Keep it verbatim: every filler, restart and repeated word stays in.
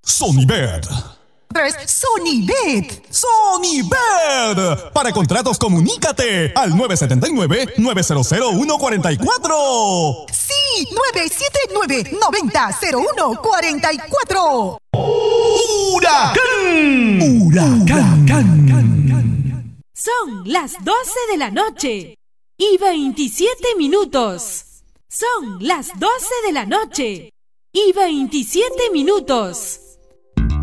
Sonibet. tres Sonibet. Sonibet. Para contratos, comunícate al nueve siete nueve, nueve cero cero, uno cuatro cuatro. Sí, nueve siete nueve, nueve cero cero uno cuatro cuatro. ¡Huracán! ¡Huracán! Son las doce de la noche y veintisiete minutos. Son las doce de la noche y veintisiete minutos.